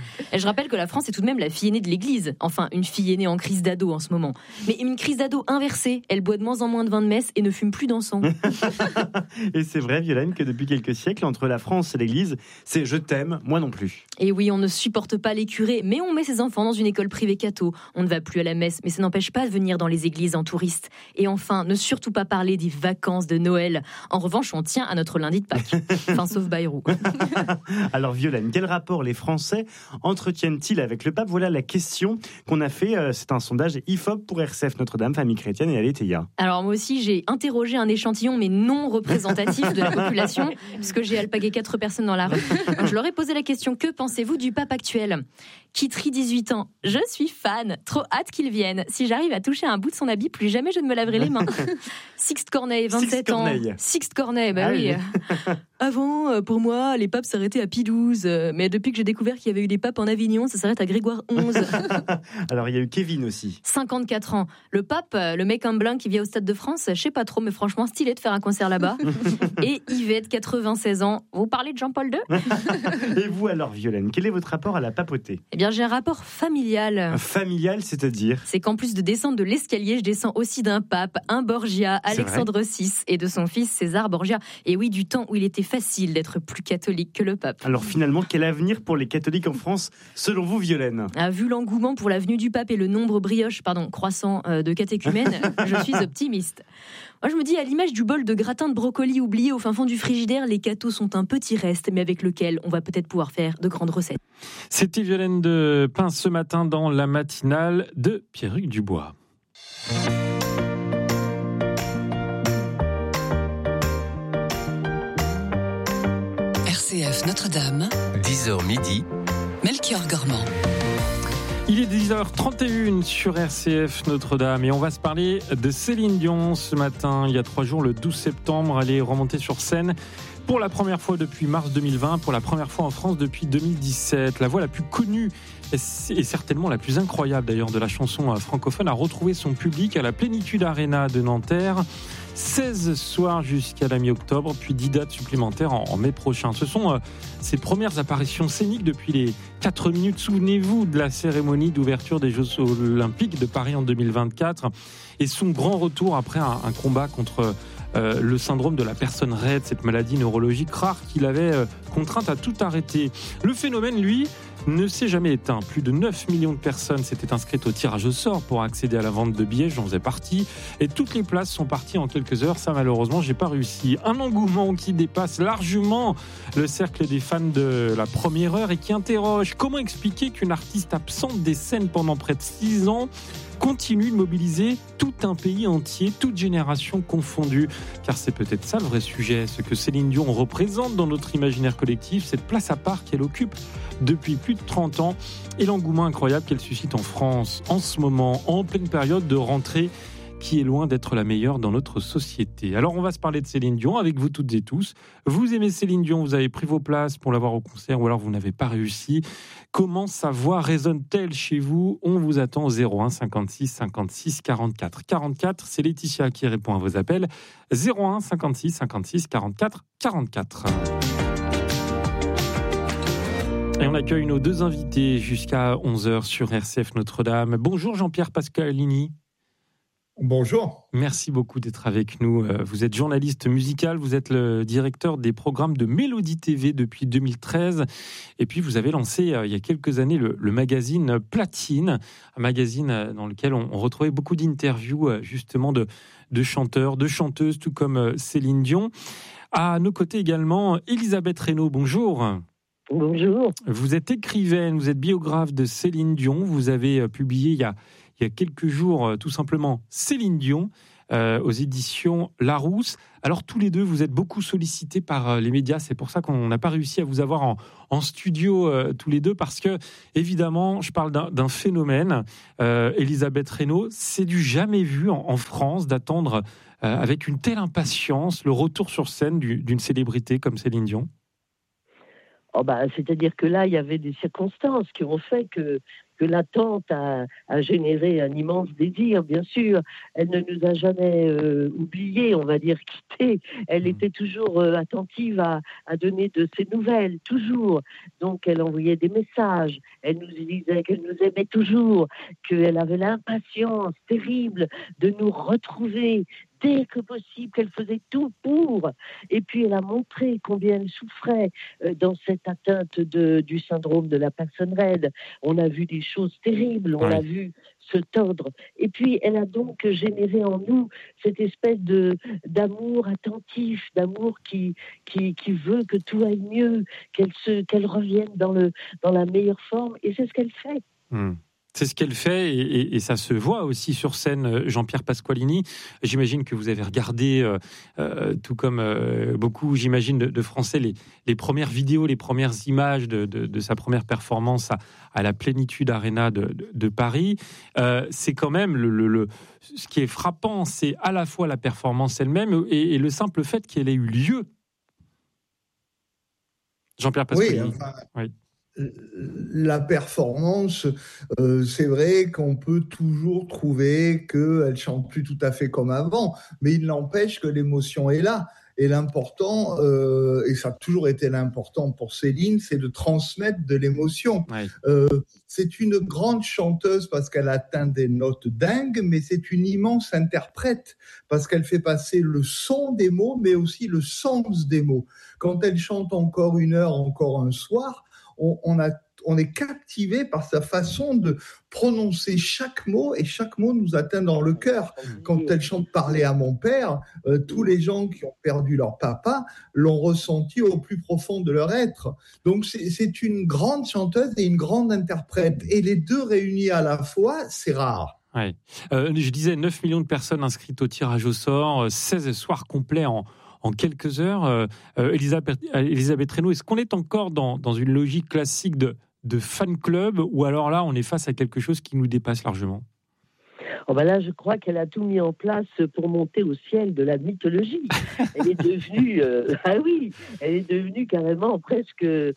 Et je rappelle que la France est tout de même la fille aînée de l'Église. Enfin, une fille aînée en crise d'ado en ce moment. Mais une crise d'ado inversée. Elle boit de moins en moins de vin de messe et ne fume plus d'encens. Et c'est vrai, Violaine, que depuis quelques siècles, entre la France et l'Église, c'est « je t'aime, moi non plus ». Et oui, on ne supporte pas les curés, mais on met ses enfants dans une école privée catho. On ne va plus à la messe, mais ça n'empêche pas de venir dans les églises en touriste. Et enfin, ne surtout pas parler des vacances de Noël. En revanche, on tient à notre lundi de Pâques. Enfin, sauf Bayrou. Alors Violaine, quel rapport les Français entretiennent-ils avec le pape ? Voilà la question qu'on a fait. C'est un sondage I F O P pour R C F Notre-Dame, Famille Chrétienne et Aletheia. Alors moi aussi, j'ai interrogé un échantillon, mais non représentatif de la population, puisque j'ai alpagué quatre personnes dans la rue. Donc, je leur ai posé la question, que pensez-vous du pape actuel ? Kitry, dix-huit ans. Je suis fan. Trop hâte qu'il vienne. Si j'arrive à toucher un bout de son habit, plus jamais je ne me laverai les mains. Sixte Corneille, vingt-sept ans. Sixte Corneille, bah ah oui. oui. Avant, pour moi, les papes s'arrêtaient à Pie douze. Mais depuis que j'ai découvert qu'il y avait eu des papes en Avignon, ça s'arrête à Grégoire onze. Alors, il y a eu Kevin aussi. cinquante-quatre ans. Le pape, le mec en blanc qui vient au Stade de France, je sais pas trop, mais franchement, stylé de faire un concert là-bas. Et Yvette, quatre-vingt-seize ans. Vous parlez de Jean-Paul deux ? Et vous alors, Violaine, quel est votre rapport à la papauté ? Eh bien, j'ai un rapport familial. Familial, c'est-à-dire ? C'est qu'en plus de descendre de l'escalier, je descends aussi d'un pape, un Borgia, Alexandre six, et de son fils César Borgia. Et oui, du temps où il était facile d'être plus catholique que le pape. Alors finalement, quel avenir pour les catholiques en France, selon vous, Violaine ? Ah, vu l'engouement pour la venue du pape et le nombre brioche, pardon, croissant euh, de catéchumènes, je suis optimiste. Moi, je me dis, à l'image du bol de gratin de brocoli oublié au fin fond du frigidaire, les cathos sont un petit reste, mais avec lequel on va peut-être pouvoir faire de grandes recettes. C'était Violaine de Pin ce matin dans la matinale de Pierruc Dubois. R C F Notre-Dame, dix heures midi, Melchior Gormand. Il est dix heures trente et une sur R C F Notre-Dame et on va se parler de Céline Dion ce matin. Il y a trois jours, le douze septembre, elle est remontée sur scène pour la première fois depuis mars deux mille vingt, pour la première fois en France depuis deux mille dix-sept. La voix la plus connue et certainement la plus incroyable d'ailleurs de la chanson francophone a retrouvé son public à la Plénitude Arena de Nanterre. seize soirs jusqu'à la mi-octobre, puis dix dates supplémentaires en, en mai prochain. Ce sont euh, ses premières apparitions scéniques depuis les quatre minutes. Souvenez-vous de la cérémonie d'ouverture des Jeux Olympiques de Paris en deux mille vingt-quatre et son grand retour après un, un combat contre euh, le syndrome de la personne raide, cette maladie neurologique rare qu'il avait euh, contrainte à tout arrêter. Le phénomène, lui, ne s'est jamais éteint. Plus de neuf millions de personnes s'étaient inscrites au tirage au sort pour accéder à la vente de billets, j'en faisais partie, et toutes les places sont parties en quelques heures. Ça, malheureusement, j'ai pas réussi. Un engouement qui dépasse largement le cercle des fans de la première heure et qui interroge comment expliquer qu'une artiste absente des scènes pendant près de six ans continue de mobiliser tout un pays entier, toute génération confondue. Car c'est peut-être ça le vrai sujet, ce que Céline Dion représente dans notre imaginaire collectif, cette place à part qu'elle occupe depuis plus de trente ans et l'engouement incroyable qu'elle suscite en France en ce moment, en pleine période de rentrée qui est loin d'être la meilleure dans notre société. Alors on va se parler de Céline Dion avec vous toutes et tous. Vous aimez Céline Dion, vous avez pris vos places pour la voir au concert ou alors vous n'avez pas réussi. Comment sa voix résonne-t-elle chez vous ? On vous attend au zéro un cinquante-six cinquante-six quarante-quatre quarante-quatre. C'est Laetitia qui répond à vos appels. zéro un cinquante-six cinquante-six quarante-quatre quarante-quatre. Et on accueille nos deux invités jusqu'à onze heures sur R C F Notre-Dame. Bonjour Jean-Pierre Pasqualini. Bonjour. Merci beaucoup d'être avec nous. Vous êtes journaliste musical, vous êtes le directeur des programmes de Mélodie T V depuis deux mille treize. Et puis vous avez lancé il y a quelques années le, le magazine Platine, un magazine dans lequel on, on retrouvait beaucoup d'interviews justement de, de chanteurs, de chanteuses, tout comme Céline Dion. À nos côtés également, Elisabeth Reynaud, bonjour. Bonjour. Vous êtes écrivaine, vous êtes biographe de Céline Dion. Vous avez publié il y a, il y a quelques jours, tout simplement, Céline Dion, euh, aux éditions Larousse. Alors, tous les deux, vous êtes beaucoup sollicités par les médias. C'est pour ça qu'on n'a pas réussi à vous avoir en, en studio, euh, tous les deux, parce que, évidemment, je parle d'un, d'un phénomène. Euh, Elisabeth Reynaud, c'est du jamais vu en, en France d'attendre euh, avec une telle impatience le retour sur scène du, d'une célébrité comme Céline Dion. Oh bah, c'est-à-dire que là, il y avait des circonstances qui ont fait que que l'attente a, a généré un immense désir, bien sûr. Elle ne nous a jamais euh, oubliés, on va dire quittés. Elle était toujours euh, attentive à, à donner de ses nouvelles, toujours. Donc elle envoyait des messages, elle nous disait qu'elle nous aimait toujours, qu'elle avait l'impatience terrible de nous retrouver dès que possible, qu'elle faisait tout pour. Et puis elle a montré combien elle souffrait euh, dans cette atteinte de, du syndrome de la personne raide. On a vu des choses terribles, on Ouais. l'a vu se tordre. Et puis elle a donc généré en nous cette espèce de d'amour attentif, d'amour qui qui qui veut que tout aille mieux, qu'elle se qu'elle revienne dans le dans la meilleure forme. Et c'est ce qu'elle fait. Mmh. C'est ce qu'elle fait et, et, et ça se voit aussi sur scène, Jean-Pierre Pasqualini. J'imagine que vous avez regardé, euh, euh, tout comme euh, beaucoup, j'imagine, de, de Français, les, les premières vidéos, les premières images de, de, de sa première performance à, à la Plénitude Arena de, de, de Paris. Euh, c'est quand même le, le, le, ce qui est frappant, c'est à la fois la performance elle-même et, et le simple fait qu'elle ait eu lieu. Jean-Pierre Pasqualini. Oui, enfin, oui. La performance, euh, c'est vrai qu'on peut toujours trouver qu'elle chante plus tout à fait comme avant, mais il n'empêche que l'émotion est là. Et l'important, euh, et ça a toujours été l'important pour Céline, c'est de transmettre de l'émotion. Ouais. Euh, c'est une grande chanteuse parce qu'elle atteint des notes dingues, mais c'est une immense interprète parce qu'elle fait passer le son des mots, mais aussi le sens des mots. Quand elle chante encore une heure, encore un soir, on, on, a, on est captivé par sa façon de prononcer chaque mot et chaque mot nous atteint dans le cœur. Quand elle chante « Parler à mon père », euh, tous les gens qui ont perdu leur papa l'ont ressenti au plus profond de leur être. Donc c'est, c'est une grande chanteuse et une grande interprète. Et les deux réunis à la fois, c'est rare. Ouais. Euh, je disais neuf millions de personnes inscrites au tirage au sort, seize soirs complets en, en quelques heures. Euh, Elisabeth, Elisabeth Reynaud, est-ce qu'on est encore dans, dans une logique classique de, de fan club ou alors là, on est face à quelque chose qui nous dépasse largement ? Oh ben là, je crois qu'elle a tout mis en place pour monter au ciel de la mythologie. Elle est devenue, euh, ah oui, elle est devenue carrément presque euh,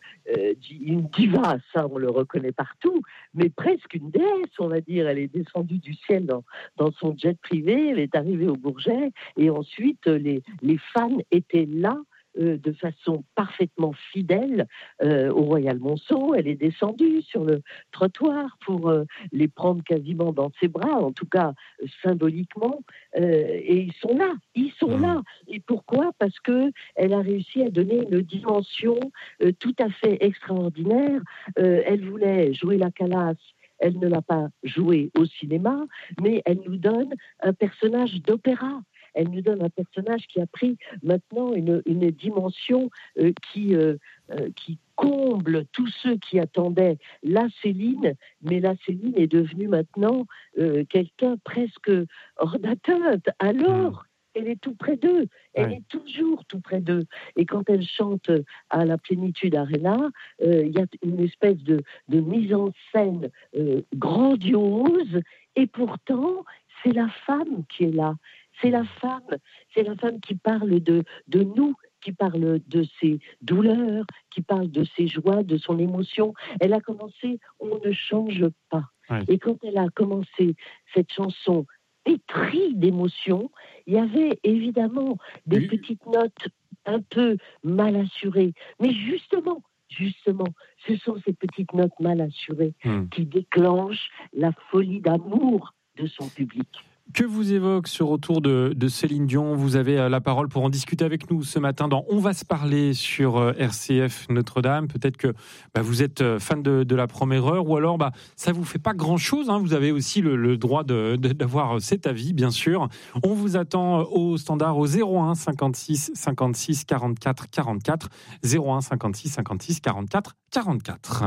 une diva, ça on le reconnaît partout, mais presque une déesse, on va dire. Elle est descendue du ciel dans, dans son jet privé, elle est arrivée au Bourget, et ensuite les, les fans étaient là. Euh, de façon parfaitement fidèle euh, au Royal Monceau. Elle est descendue sur le trottoir pour euh, les prendre quasiment dans ses bras, en tout cas euh, symboliquement, euh, et ils sont là, ils sont là. Et pourquoi ? Parce que elle a réussi à donner une dimension euh, tout à fait extraordinaire. Euh, elle voulait jouer la Calas. Elle ne l'a pas joué au cinéma, mais elle nous donne un personnage d'opéra. Elle nous donne un personnage qui a pris maintenant une, une dimension euh, qui, euh, euh, qui comble tous ceux qui attendaient la Céline, mais la Céline est devenue maintenant euh, quelqu'un presque hors d'atteinte. Alors, elle est tout près d'eux, elle ouais. est toujours tout près d'eux. Et quand elle chante à la Plénitude Arena, il euh, y a une espèce de, de mise en scène euh, grandiose, et pourtant, c'est la femme qui est là. C'est la femme, c'est la femme qui parle de, de nous, qui parle de ses douleurs, qui parle de ses joies, de son émotion. Elle a commencé « On ne change pas ouais. ». Et quand elle a commencé cette chanson pétrie d'émotions, il y avait évidemment des oui. petites notes un peu mal assurées. Mais justement, justement, ce sont ces petites notes mal assurées mmh. qui déclenchent la folie d'amour de son public. Que vous évoque ce retour de, de Céline Dion ? Vous avez la parole pour en discuter avec nous ce matin dans On va se parler sur R C F Notre-Dame. Peut-être que bah, vous êtes fan de, de la première heure ou alors bah, ça ne vous fait pas grand-chose. Hein. Vous avez aussi le, le droit de, de, d'avoir cet avis, bien sûr. On vous attend au standard au zéro un cinquante-six cinquante-six quarante-quatre quarante-quatre. zéro un cinquante-six cinquante-six quarante-quatre quarante-quatre.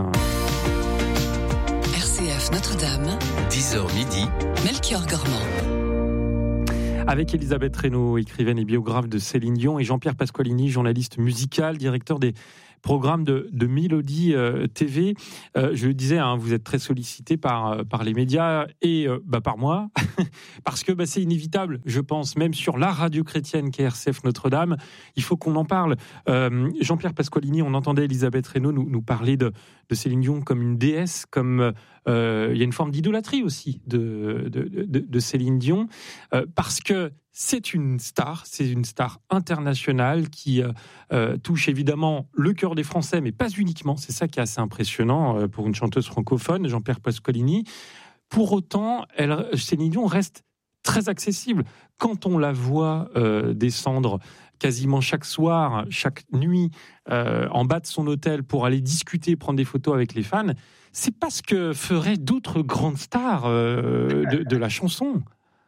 R C F Notre-Dame, dix heures midi, Melchior Gormand. Avec Elisabeth Reynaud, écrivaine et biographe de Céline Dion, et Jean-Pierre Pasqualini, journaliste musical, directeur des programme de, de Mélodie euh, T V. Euh, je le disais, hein, vous êtes très sollicité par, par les médias et euh, bah, par moi, parce que bah, c'est inévitable, je pense, même sur la radio chrétienne qui est R C F Notre-Dame, il faut qu'on en parle. Euh, Jean-Pierre Pasqualini, on entendait Elisabeth Reynaud nous, nous parler de, de Céline Dion comme une déesse, comme euh, il y a une forme d'idolâtrie aussi de, de, de, de Céline Dion, euh, parce que c'est une star, c'est une star internationale qui euh, euh, touche évidemment le cœur des Français, mais pas uniquement. C'est ça qui est assez impressionnant euh, pour une chanteuse francophone, Jean-Pierre Pasqualini. Pour autant, elle, Céline Dion reste très accessible. Quand on la voit euh, descendre quasiment chaque soir, chaque nuit, euh, en bas de son hôtel pour aller discuter, prendre des photos avec les fans, c'est pas ce que feraient d'autres grandes stars euh, de, de la chanson.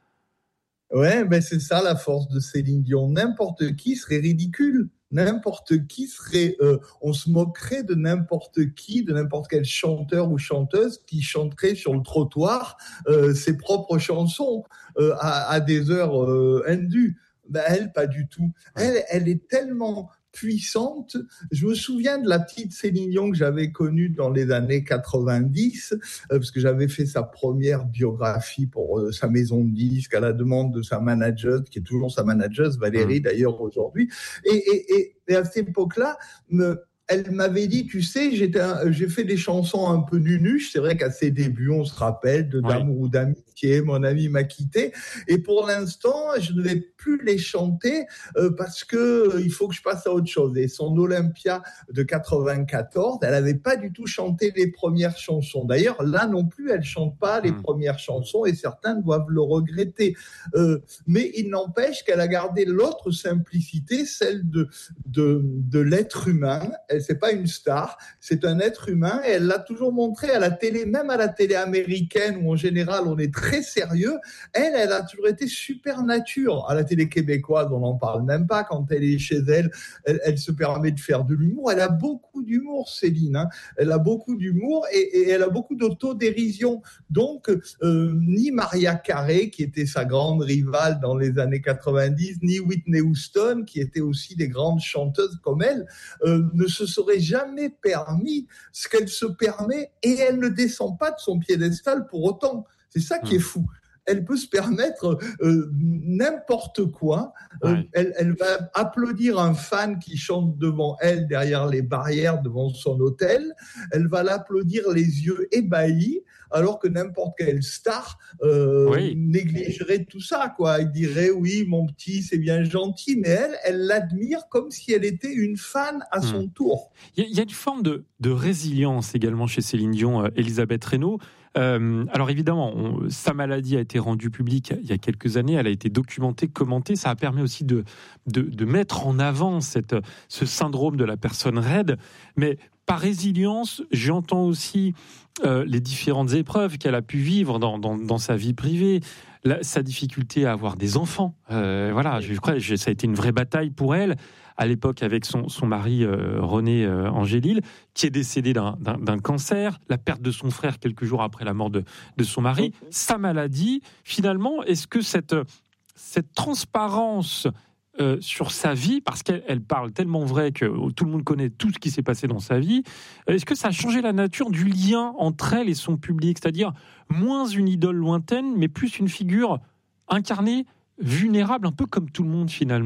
Ouais, ben c'est ça la force de Céline Dion. N'importe qui serait ridicule. N'importe qui serait... Euh, on se moquerait de n'importe qui, de n'importe quel chanteur ou chanteuse qui chanterait sur le trottoir euh, ses propres chansons euh, à, à des heures euh, indues. Ben elle, pas du tout. Elle, elle est tellement puissante. Je me souviens de la petite Céline Dion que j'avais connue dans les années quatre-vingt-dix, euh, parce que j'avais fait sa première biographie pour euh, sa maison de disques à la demande de sa manageuse, qui est toujours sa manageuse, Valérie d'ailleurs aujourd'hui. Et, et, et, et à cette époque-là, me, elle m'avait dit, tu sais, j'étais un, j'ai fait des chansons un peu nunuches. C'est vrai qu'à ses débuts, on se rappelle de D'amour oui. ou d'amitié, mon ami m'a quitté. Et pour l'instant, je ne vais plus les chanter euh, parce que euh, il faut que je passe à autre chose. Et son Olympia de quatre-vingt-quatorze, elle n'avait pas du tout chanté les premières chansons. D'ailleurs, là non plus, elle chante pas les mmh. premières chansons et certains doivent le regretter. Euh, mais il n'empêche qu'elle a gardé l'autre simplicité, celle de, de, de l'être humain. Elle, c'est pas une star, c'est un être humain et elle l'a toujours montré à la télé, même à la télé américaine où en général on est très sérieux. Elle, elle a toujours été super nature. À la télé québécoise, on n'en parle même pas. Quand elle est chez elle, elle, elle se permet de faire de l'humour. Elle a beaucoup d'humour, Céline. Hein. Elle a beaucoup d'humour et, et elle a beaucoup d'autodérision. Donc, euh, ni Mariah Carey, qui était sa grande rivale dans les années quatre-vingt-dix, ni Whitney Houston, qui était aussi des grandes chanteuses comme elle, euh, ne se serait jamais permis ce qu'elle se permet et elle ne descend pas de son piédestal pour autant. C'est ça qui est fou. Elle peut se permettre euh, n'importe quoi. Euh, ouais. elle, elle va applaudir un fan qui chante devant elle, derrière les barrières, devant son hôtel. Elle va l'applaudir les yeux ébahis, alors que n'importe quelle star euh, oui. négligerait tout ça, quoi. Elle dirait, oui, mon petit, c'est bien gentil, mais elle, elle l'admire comme si elle était une fan à son mmh. tour. Il y, y a une forme de, de résilience également chez Céline Dion, euh, Elisabeth Reynaud. Euh, alors évidemment, on, sa maladie a été rendue publique il y a quelques années, elle a été documentée, commentée, ça a permis aussi de, de, de mettre en avant cette, ce syndrome de la personne raide, mais par résilience, j'entends aussi euh, les différentes épreuves qu'elle a pu vivre dans, dans, dans sa vie privée, la, sa difficulté à avoir des enfants, euh, voilà, je crois que ça a été une vraie bataille pour elle, à l'époque avec son, son mari euh, René euh, Angélil, qui est décédé d'un, d'un, d'un cancer, la perte de son frère quelques jours après la mort de, de son mari, sa maladie. Finalement, est-ce que cette, cette transparence euh, sur sa vie, parce qu'elle elle parle tellement vrai que tout le monde connaît tout ce qui s'est passé dans sa vie, est-ce que ça a changé la nature du lien entre elle et son public ? C'est-à-dire moins une idole lointaine, mais plus une figure incarnée, vulnérable, un peu comme tout le monde finalement ?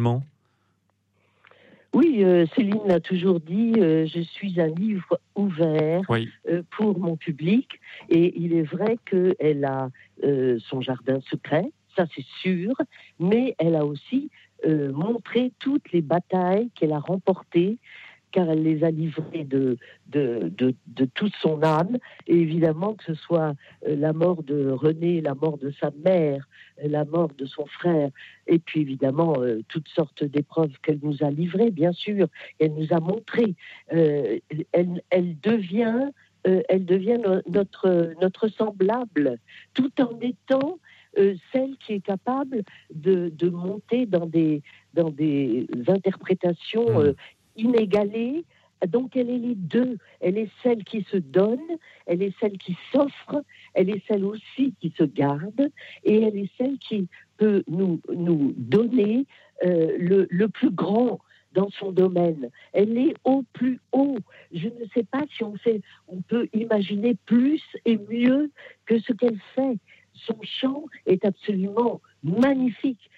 Oui, euh, Céline a toujours dit euh, « je suis un livre ouvert oui. euh, pour mon public » et il est vrai qu'elle a euh, son jardin secret, ça c'est sûr, mais elle a aussi euh, montré toutes les batailles qu'elle a remportées, car elle les a livrées de, de, de, de toute son âme. Et évidemment, que ce soit la mort de René, la mort de sa mère, la mort de son frère, et puis évidemment, euh, toutes sortes d'épreuves qu'elle nous a livrées, bien sûr, elle nous a montrées. Euh, elle, elle devient, euh, elle devient no- notre, notre semblable, tout en étant euh, celle qui est capable de, de monter dans des, dans des interprétations euh, inégalée, donc elle est les deux. Elle est celle qui se donne, elle est celle qui s'offre, elle est celle aussi qui se garde, et elle est celle qui peut nous, nous donner euh, le, le plus grand dans son domaine. Elle est au plus haut. Je ne sais pas si on fait, on peut imaginer plus et mieux que ce qu'elle fait. Son chant est absolument magnifique.